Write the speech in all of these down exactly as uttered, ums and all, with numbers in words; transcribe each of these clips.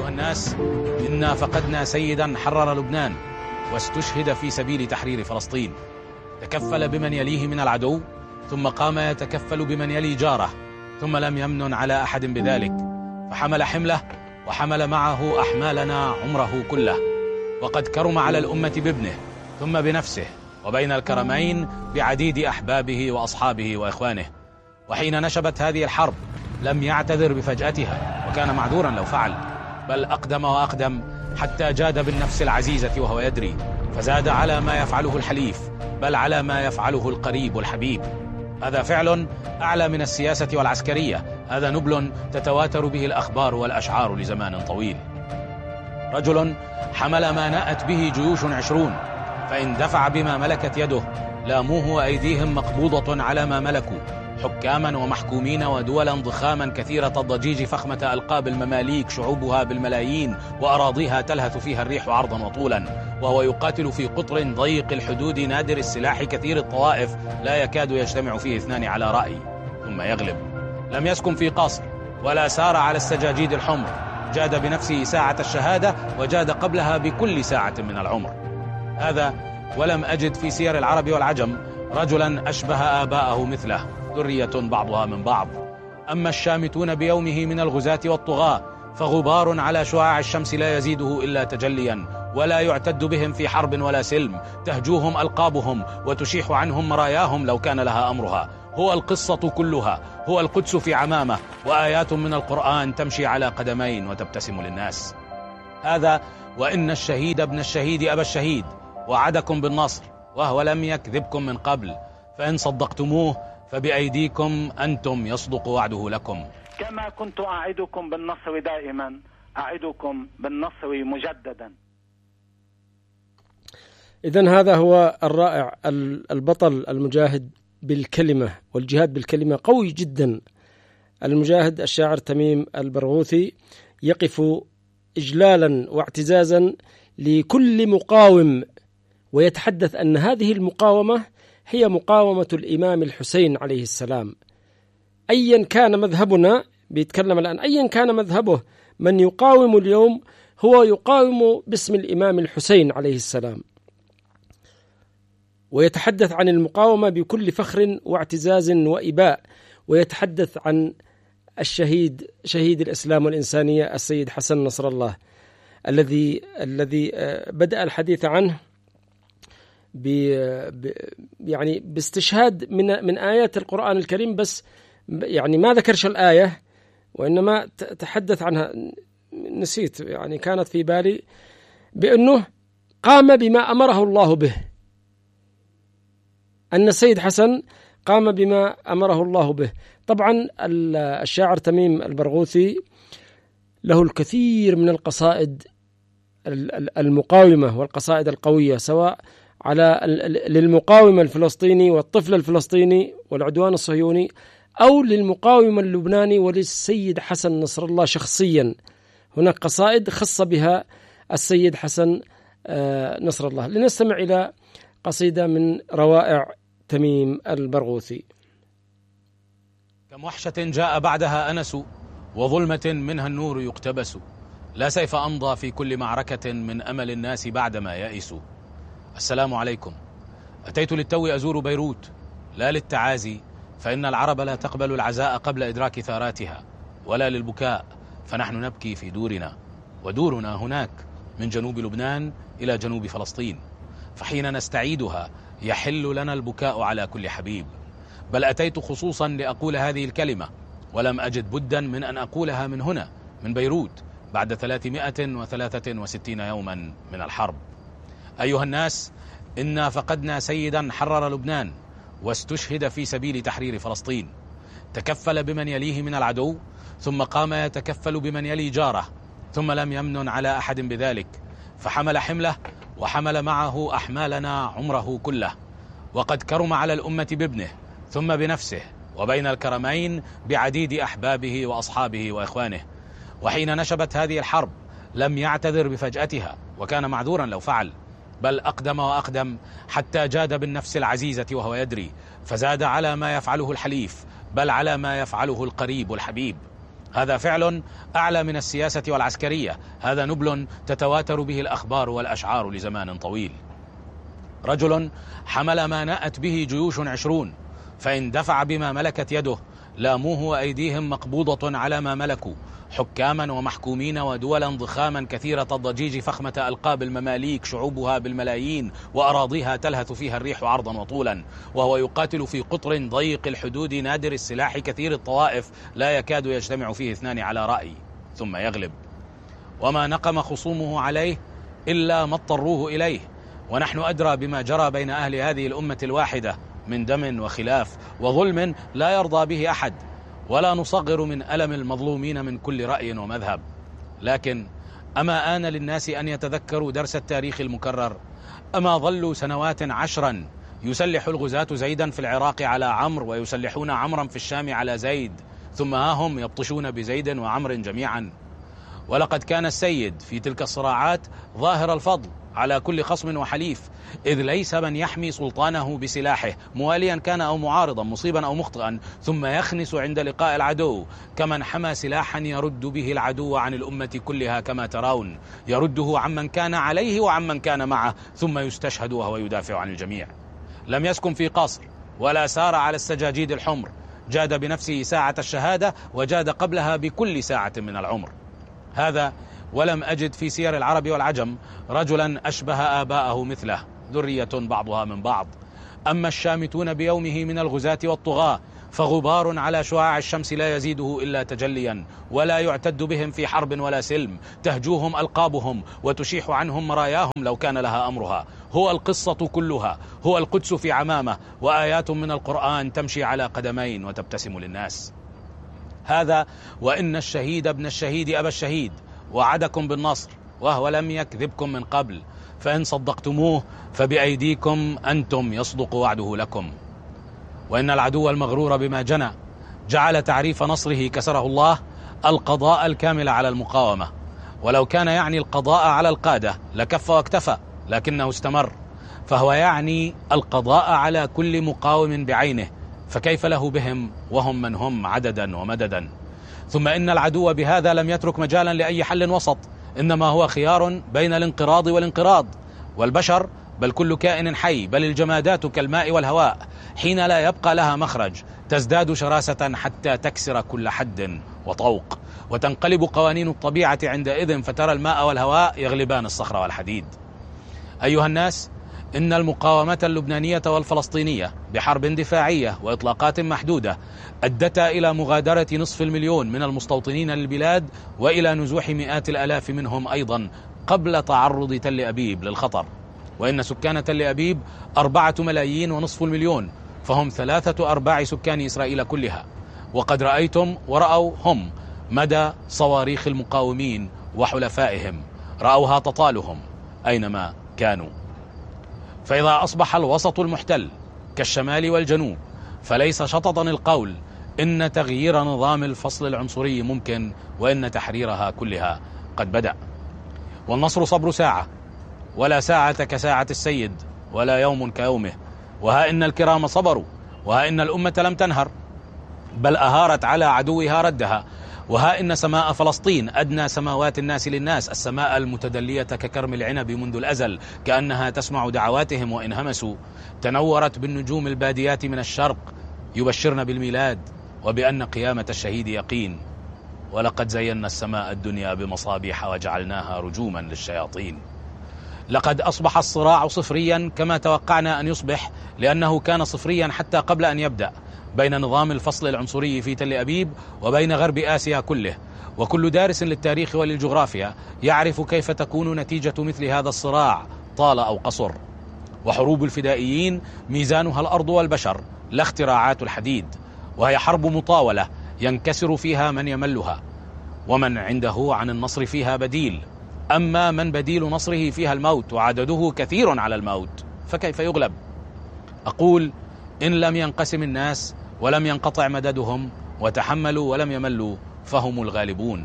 أيها الناس، إنا فقدنا سيدا حرر لبنان واستشهد في سبيل تحرير فلسطين. تكفل بمن يليه من العدو، ثم قام يتكفل بمن يلي جاره، ثم لم يمنن على أحد بذلك، فحمل حمله وحمل معه أحمالنا عمره كله. وقد كرم على الأمة بابنه ثم بنفسه، وبين الكرمين بعديد أحبابه وأصحابه وإخوانه. وحين نشبت هذه الحرب لم يعتذر بفجأتها، وكان معذورا لو فعل، بل أقدم وأقدم حتى جاد بالنفس العزيزة وهو يدري، فزاد على ما يفعله الحليف، بل على ما يفعله القريب والحبيب. هذا فعل أعلى من السياسة والعسكرية، هذا نبل تتواتر به الأخبار والأشعار لزمان طويل. رجل حمل ما نأت به جيوش عشرون، فإن دفع بما ملكت يده لاموه وأيديهم مقبوضة على ما ملكوا، حكاما ومحكومين ودولا ضخاما كثيرة الضجيج فخمة ألقاب المماليك، شعوبها بالملايين وأراضيها تلهث فيها الريح عرضا وطولا، وهو يقاتل في قطر ضيق الحدود نادر السلاح كثير الطوائف، لا يكاد يجتمع فيه اثنان على رأي ثم يغلب. لم يسكن في قصر ولا سار على السجاجيد الحمر، جاد بنفسه ساعة الشهادة وجاد قبلها بكل ساعة من العمر. هذا ولم أجد في سير العرب والعجم رجلا أشبه آباءه مثله، ذرية بعضها من بعض. أما الشامتون بيومه من الغزاة والطغاة فغبار على شعاع الشمس لا يزيده إلا تجليا، ولا يعتد بهم في حرب ولا سلم، تهجوهم ألقابهم وتشيح عنهم مراياهم لو كان لها أمرها. هو القصة كلها، هو القدس في عمامة، وآيات من القرآن تمشي على قدمين وتبتسم للناس. هذا وإن الشهيد ابن الشهيد أبا الشهيد وعدكم بالنصر، وهو لم يكذبكم من قبل، فإن صدقتموه فبأيديكم أنتم يصدق وعده لكم. كما كنت أعدكم بالنصر دائما أعدكم بالنصر مجددا. إذن هذا هو الرائع البطل المجاهد بالكلمة، والجهاد بالكلمة قوي جدا. المجاهد الشاعر تميم البرغوثي يقف إجلالا واعتزازا لكل مقاوم، ويتحدث أن هذه المقاومة هي مقاومة الإمام الحسين عليه السلام. أيا كان مذهبنا، بيتكلم الآن، أيا كان مذهبه، من يقاوم اليوم هو يقاوم باسم الإمام الحسين عليه السلام. ويتحدث عن المقاومة بكل فخر واعتزاز وإباء، ويتحدث عن الشهيد، شهيد الإسلام والإنسانية، السيد حسن نصر الله، الذي الذي بدأ الحديث عنه ب يعني باستشهاد من من آيات القرآن الكريم، بس يعني ما ذكرش الآية وإنما تحدث عنها، نسيت يعني كانت في بالي، بأنه قام بما أمره الله به، أن السيد حسن قام بما أمره الله به. طبعا الشاعر تميم البرغوثي له الكثير من القصائد المقاومة والقصائد القوية، سواء على للمقاوم الفلسطيني والطفل الفلسطيني والعدوان الصهيوني، أو للمقاوم اللبناني وللسيد حسن نصر الله شخصيا. هناك قصائد خص بها السيد حسن نصر الله. لنستمع إلى قصيدة من روائع تميم البرغوثي. كم وحشة جاء بعدها أنس، وظلمة منها النور يقتبس، لا سيف أمضى في كل معركة من أمل الناس بعدما يئسوا. السلام عليكم. أتيت للتو أزور بيروت، لا للتعازي، فإن العرب لا تقبل العزاء قبل إدراك ثاراتها، ولا للبكاء، فنحن نبكي في دورنا، ودورنا هناك من جنوب لبنان إلى جنوب فلسطين، فحين نستعيدها يحل لنا البكاء على كل حبيب. بل أتيت خصوصا لأقول هذه الكلمة، ولم أجد بدا من أن أقولها من هنا من بيروت بعد ثلاثمائة وثلاثة وستين يوما من الحرب. أيها الناس، إنا فقدنا سيدا حرر لبنان واستشهد في سبيل تحرير فلسطين. تكفل بمن يليه من العدو، ثم قام يتكفل بمن يلي جاره، ثم لم يمنن على أحد بذلك، فحمل حمله وحمل معه أحمالنا عمره كله. وقد كرم على الأمة بابنه ثم بنفسه، وبين الكرمين بعديد أحبابه وأصحابه وإخوانه. وحين نشبت هذه الحرب لم يعتذر بفجأتها، وكان معذورا لو فعل، بل أقدم وأقدم حتى جاد بالنفس العزيزة وهو يدري، فزاد على ما يفعله الحليف، بل على ما يفعله القريب والحبيب. هذا فعل أعلى من السياسة والعسكرية، هذا نبل تتواتر به الأخبار والأشعار لزمان طويل. رجل حمل ما نأت به جيوش عشرون، فإن دفع بما ملكت يده لاموه وأيديهم مقبوضة على ما ملكوا، حكاما ومحكومين ودولا ضخاما كثيرة الضجيج فخمة ألقاب المماليك، شعوبها بالملايين وأراضيها تلهث فيها الريح عرضا وطولا، وهو يقاتل في قطر ضيق الحدود نادر السلاح كثير الطوائف، لا يكاد يجتمع فيه اثنان على رأي ثم يغلب. وما نقم خصومه عليه إلا ما اضطروه إليه، ونحن أدرى بما جرى بين أهل هذه الأمة الواحدة من دم وخلاف وظلم لا يرضى به أحد، ولا نصغر من ألم المظلومين من كل رأي ومذهب. لكن أما آن للناس أن يتذكروا درس التاريخ المكرر؟ أما ظلوا سنوات عشرا يسلح الغزاة زيدا في العراق على عمرو، ويسلحون عمرا في الشام على زيد، ثم ها هم يبطشون بزيد وعمر جميعا. ولقد كان السيد في تلك الصراعات ظاهر الفضل على كل خصم وحليف، إذ ليس من يحمي سلطانه بسلاحه مواليا كان أو معارضا، مصيبا أو مخطئا، ثم يخنس عند لقاء العدو، كمن حمى سلاحا يرد به العدو عن الأمة كلها كما ترون، يرده عمن كان عليه وعمن كان معه، ثم يستشهد وهو يدافع عن الجميع. لم يسكن في قصر ولا سار على السجاجيد الحمر، جاد بنفسه ساعة الشهادة وجاد قبلها بكل ساعة من العمر. هذا ولم أجد في سير العرب والعجم رجلا أشبه آباءه مثله، ذرية بعضها من بعض. أما الشامتون بيومه من الغزاة والطغاة فغبار على شعاع الشمس لا يزيده إلا تجليا، ولا يعتد بهم في حرب ولا سلم، تهجوهم ألقابهم وتشيح عنهم مراياهم لو كان لها أمرها. هو القصة كلها، هو القدس في عمامة، وآيات من القرآن تمشي على قدمين وتبتسم للناس. هذا وإن الشهيد ابن الشهيد أبا الشهيد وعدكم بالنصر، وهو لم يكذبكم من قبل، فإن صدقتموه فبأيديكم أنتم يصدق وعده لكم. وإن العدو المغرور بما جنى جعل تعريف نصره كسره الله القضاء الكامل على المقاومة، ولو كان يعني القضاء على القادة لكف واكتفى، لكنه استمر، فهو يعني القضاء على كل مقاوم بعينه، فكيف له بهم وهم من هم عددا ومددا. ثم إن العدو بهذا لم يترك مجالا لأي حل وسط، إنما هو خيار بين الانقراض والانقراض. والبشر بل كل كائن حي، بل الجمادات كالماء والهواء، حين لا يبقى لها مخرج تزداد شراسة حتى تكسر كل حد وطوق، وتنقلب قوانين الطبيعة عندئذ، فترى الماء والهواء يغلبان الصخر والحديد. أيها الناس، إن المقاومة اللبنانية والفلسطينية بحرب دفاعية وإطلاقات محدودة أدتا إلى مغادرة نصف المليون من المستوطنين للبلاد، وإلى نزوح مئات الآلاف منهم أيضا قبل تعرض تل أبيب للخطر. وإن سكان تل أبيب أربعة ملايين ونصف المليون، فهم ثلاثة أرباع سكان إسرائيل كلها. وقد رأيتم ورأوا هم مدى صواريخ المقاومين وحلفائهم، رأوها تطالهم أينما كانوا. فإذا أصبح الوسط المحتل كالشمال والجنوب، فليس شططا القول إن تغيير نظام الفصل العنصري ممكن، وإن تحريرها كلها قد بدأ. والنصر صبر ساعة، ولا ساعة كساعة السيد، ولا يوم كيومه. وها إن الكرام صبروا، وها إن الأمة لم تنهر، بل أهارت على عدوها ردها. وها إن سماء فلسطين أدنى سماوات الناس للناس، السماء المتدلية ككرم العنب منذ الأزل، كأنها تسمع دعواتهم وإن همسوا، تنورت بالنجوم الباديات من الشرق يبشرن بالميلاد وبأن قيامة الشهيد يقين. ولقد زينا السماء الدنيا بمصابيح وجعلناها رجوما للشياطين. لقد أصبح الصراع صفريا كما توقعنا أن يصبح، لأنه كان صفريا حتى قبل أن يبدأ، بين نظام الفصل العنصري في تل أبيب وبين غرب آسيا كله. وكل دارس للتاريخ وللجغرافيا يعرف كيف تكون نتيجة مثل هذا الصراع طال أو قصر. وحروب الفدائيين ميزانها الأرض والبشر، لا اختراعات الحديد، وهي حرب مطاولة ينكسر فيها من يملها، ومن عنده عن النصر فيها بديل. أما من بديل نصره فيها الموت، وعدده كثير على الموت، فكيف يغلب؟ أقول إن لم ينقسم الناس ولم ينقطع مددهم وتحملوا ولم يملوا فهم الغالبون.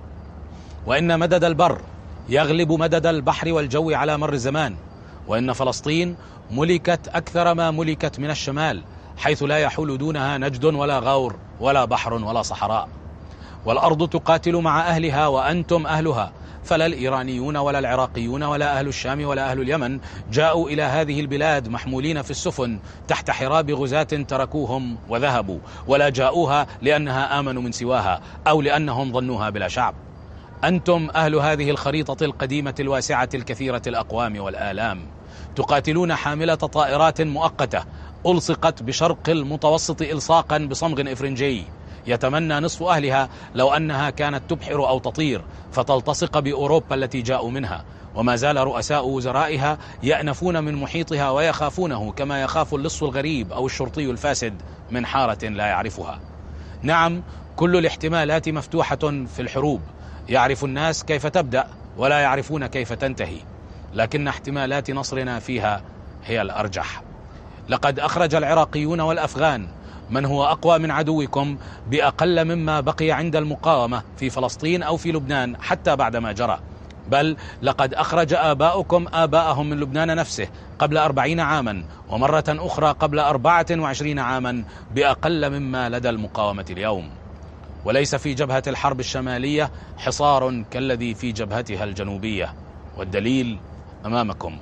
وإن مدد البر يغلب مدد البحر والجو على مر الزمان. وإن فلسطين ملكت أكثر ما ملكت من الشمال، حيث لا يحول دونها نجد ولا غور ولا بحر ولا صحراء. والأرض تقاتل مع أهلها وأنتم أهلها، فلا الإيرانيون ولا العراقيون ولا أهل الشام ولا أهل اليمن جاءوا إلى هذه البلاد محمولين في السفن تحت حراب غزاة تركوهم وذهبوا، ولا جاءوها لأنها آمنوا من سواها أو لأنهم ظنوها بلا شعب. أنتم أهل هذه الخريطة القديمة الواسعة الكثيرة الأقوام والآلام، تقاتلون حاملة طائرات مؤقتة ألصقت بشرق المتوسط إلصاقا بصمغ إفرنجي، يتمنى نصف أهلها لو أنها كانت تبحر أو تطير فتلتصق بأوروبا التي جاءوا منها، وما زال رؤساء وزرائها يأنفون من محيطها ويخافونه كما يخاف اللص الغريب أو الشرطي الفاسد من حارة لا يعرفها. نعم، كل الاحتمالات مفتوحة في الحروب، يعرف الناس كيف تبدأ ولا يعرفون كيف تنتهي، لكن احتمالات نصرنا فيها هي الأرجح. لقد أخرج العراقيون والأفغان من هو أقوى من عدوكم بأقل مما بقي عند المقاومة في فلسطين أو في لبنان حتى بعد ما جرى، بل لقد أخرج آباؤكم آباءهم من لبنان نفسه قبل أربعين عاما، ومرة أخرى قبل أربعة وعشرين عاما بأقل مما لدى المقاومة اليوم. وليس في جبهة الحرب الشمالية حصار كالذي في جبهتها الجنوبية، والدليل أمامكم.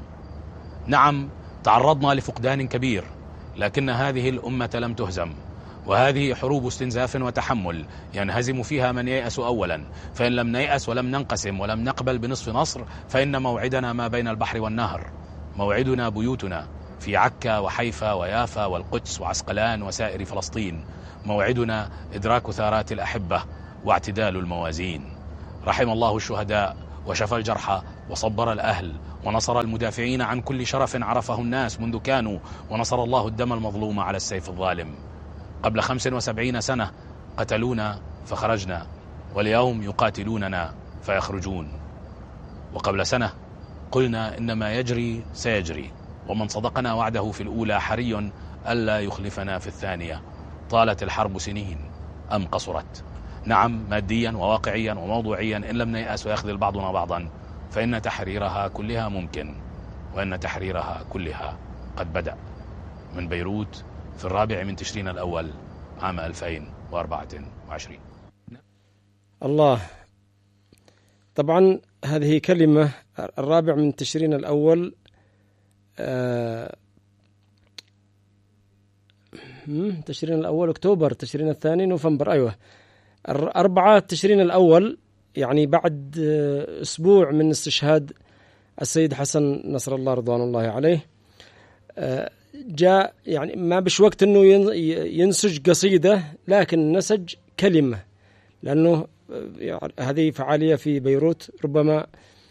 نعم، تعرضنا لفقدان كبير، لكن هذه الأمة لم تهزم، وهذه حروب استنزاف وتحمل ينهزم فيها من ييأس أولا، فإن لم نيأس ولم ننقسم ولم نقبل بنصف نصر فإن موعدنا ما بين البحر والنهر، موعدنا بيوتنا في عكا وحيفا ويافا والقدس وعسقلان وسائر فلسطين، موعدنا إدراك ثارات الأحبة واعتدال الموازين. رحم الله الشهداء وشفى الجرحى وصبر الأهل ونصر المدافعين عن كل شرف عرفه الناس منذ كانوا، ونصر الله الدم المظلوم على السيف الظالم. قبل خمس وسبعين سنة قتلونا فخرجنا، واليوم يقاتلوننا فيخرجون. وقبل سنة قلنا إن ما يجري سيجري، ومن صدقنا وعده في الأولى حري ألا يخلفنا في الثانية. طالت الحرب سنين أم قصرت؟ نعم، ماديا وواقعيا وموضوعيا إن لم نيأس ويخذل بعضنا بعضا، فإن تحريرها كلها ممكن، وإن تحريرها كلها قد بدأ. من بيروت في الرابع من تشرين الأول عام ألفين وأربعة وعشرين. الله، طبعا هذه كلمة الرابع من تشرين الأول، آه تشرين الأول أكتوبر، تشرين الثاني نوفمبر، أيوة أربعة تشرين الأول، يعني بعد أسبوع من استشهاد السيد حسن نصر الله رضوان الله عليه. جاء يعني ما بش وقت أنه ينسج قصيدة، لكن نسج كلمة، لأنه هذه فعالية في بيروت، ربما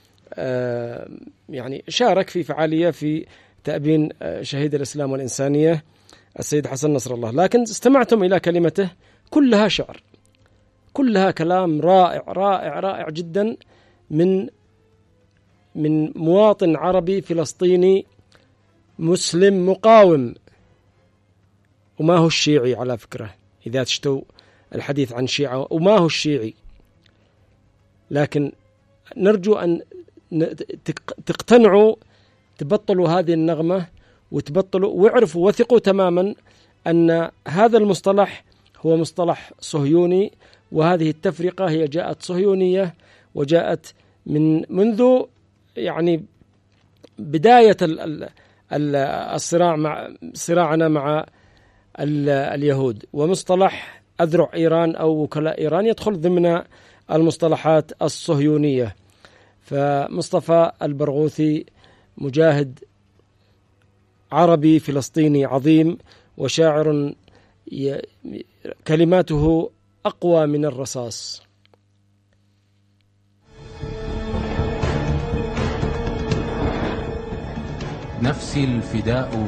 يعني شارك في فعالية في تأبين شهيد الإسلام والإنسانية السيد حسن نصر الله، لكن استمعتم إلى كلمته كلها شعر، كلها كلام رائع رائع رائع جدا من من مواطن عربي فلسطيني مسلم مقاوم، وما هو الشيعي على فكرة إذا تشتوا الحديث عن شيعة، وما هو الشيعي، لكن نرجو أن تقتنعوا، تبطلوا هذه النغمة وتبطلوا واعرفوا وثقوا تماما أن هذا المصطلح هو مصطلح صهيوني، وهذه التفرقة هي جاءت صهيونية، وجاءت من منذ يعني بداية الصراع مع صراعنا مع اليهود. ومصطلح أذرع إيران أو وكلاء إيران يدخل ضمن المصطلحات الصهيونية. فمصطفى البرغوثي مجاهد عربي فلسطيني عظيم وشاعر كلماته أقوى من الرصاص. نفسي الفداء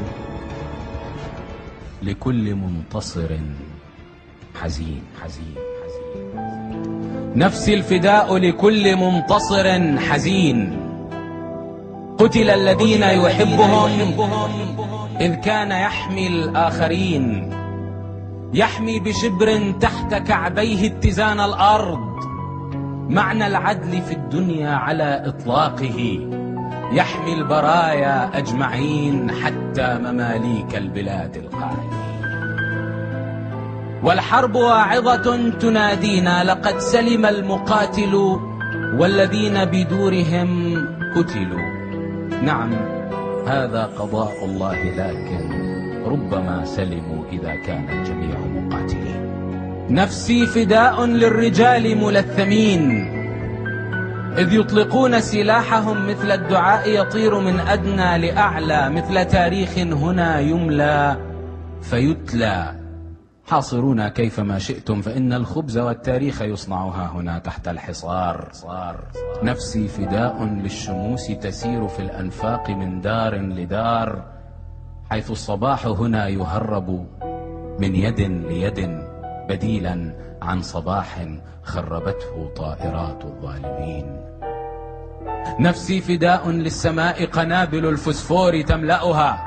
لكل منتصر حزين حزين حزين نفسي الفداء لكل منتصر حزين. قتل الذين يحبهم إذ كان يحمي الآخرين، يحمي بشبر تحت كعبيه اتزان الأرض. معنى العدل في الدنيا على إطلاقه، يحمي البرايا أجمعين حتى مماليك البلاد القائمين. والحرب واعظة تنادينا لقد سلم المقاتل والذين بدورهم قتلوا. نعم هذا قضاء الله، لكن ربما سلموا إذا كان الجميع مقاتلين. نفسي فداء للرجال ملثمين إذ يطلقون سلاحهم مثل الدعاء يطير من أدنى لأعلى، مثل تاريخ هنا يملى فيتلى. حاصرونا كيفما شئتم فإن الخبز والتاريخ يصنعها هنا تحت الحصار. نفسي فداء للشموس تسير في الأنفاق من دار لدار، حيث الصباح هنا يهرب من يد ليد بديلا عن صباح خربته طائرات الظالمين. نفسي فداء للسماء قنابل الفسفور تملأها،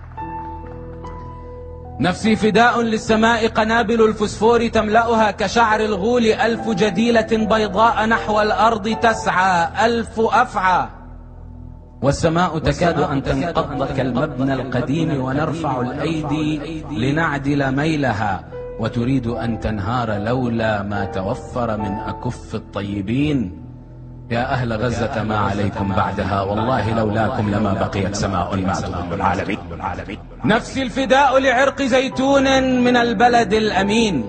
نفسي فداء للسماء قنابل الفسفور تملأها، كشعر الغول ألف جديلة بيضاء نحو الأرض تسعى ألف أفعى. والسماء تكاد أن تنقض كالمبنى القديم ونرفع الأيدي لنعدل ميلها، وتريد أن تنهار لولا ما توفر من أكف الطيبين. يا أهل غزة ما عليكم بعدها، والله لولاكم لما بقيت سماء ما تظل العالمين. نفسي الفداء لعرق زيتون من البلد الأمين،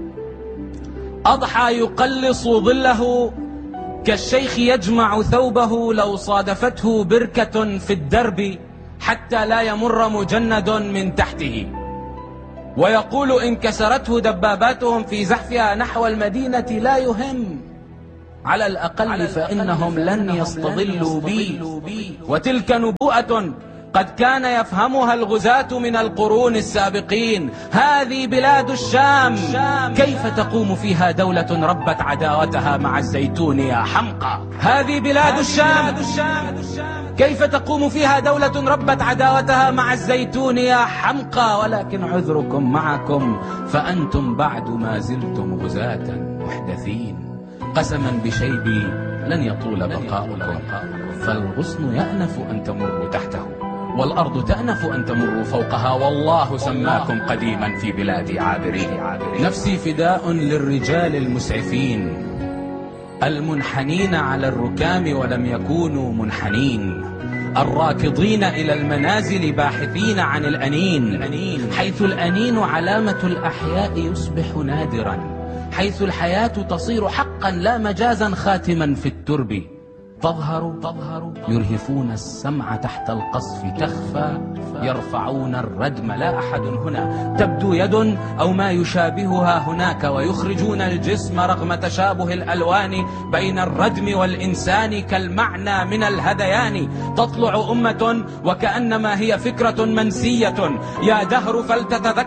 أضحى يقلص ظله كالشيخ يجمع ثوبه لو صادفته بركة في الدرب حتى لا يمر مجند من تحته، ويقول إن كسرته دباباتهم في زحفها نحو المدينة لا يهم، على الأقل فإنهم لن يستظلوا بي. وتلك نبوءة قد كان يفهمها الغزاة من القرون السابقين. هذه بلاد الشام، كيف تقوم فيها دولة ربت عداوتها مع الزيتون يا حمقى؟ هذه بلاد الشام، كيف تقوم فيها دولة ربت عداوتها مع الزيتون يا حمقى؟ ولكن عذركم معكم، فأنتم بعد ما زلتم غزاة محدثين. قسما بشيبي لن يطول بقاؤكم، فالغصن يأنف أن تمروا تحته، والأرض تأنف أن تمروا فوقها، والله سماكم قديما في بلادي عابرين. نفسي فداء للرجال المسعفين المنحنين على الركام ولم يكونوا منحنين، الراكضين إلى المنازل باحثين عن الأنين، حيث الأنين علامة الأحياء يصبح نادرا، حيث الحياة تصير حقا لا مجازا خاتما في الترب. تظهر تظهر يرهفون السمع تحت القصف، تخفى يرفعون الردم، لا أحد هنا، تبدو يد أو ما يشابهها هناك، ويخرجون الجسم رغم تشابه الألوان بين الردم والإنسان كالمعنى من الهذيان. تطلع أمة وكأنما هي فكرة منسية، يا دهر فلتتذكر